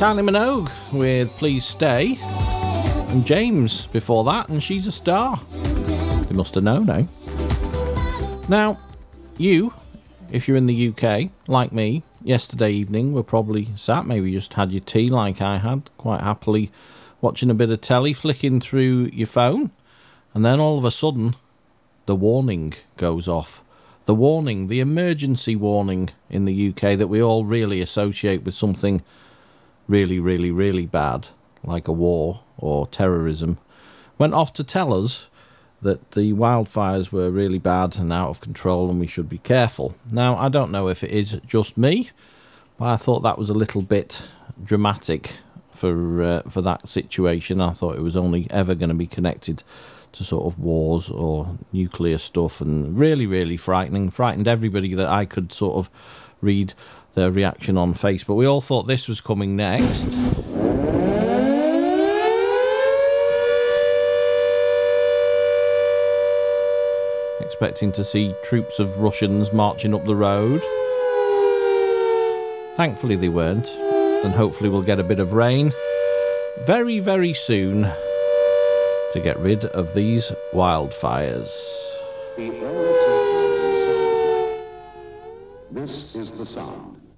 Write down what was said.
Kylie Minogue with Please Stay. And James before that, and She's a Star. You must have known, eh? Now, you, if you're in the UK, like me, yesterday evening, were probably sat, maybe you just had your tea like I had, quite happily watching a bit of telly, flicking through your phone, and then all of a sudden, the warning goes off. The warning, the emergency warning in the UK that we all really associate with something really, really, really bad, like a war or terrorism, went off to tell us that the wildfires were really bad and out of control and we should be careful. Now, I don't know if it is just me, but I thought that was a little bit dramatic for that situation. I thought it was only ever going to be connected to sort of wars or nuclear stuff, and really, really frightened everybody that I could sort of read their reaction on Facebook. We all thought this was coming next. Expecting to see troops of Russians marching up the road. Thankfully they weren't, and hopefully we'll get a bit of rain very, very soon to get rid of these wildfires. This is the sound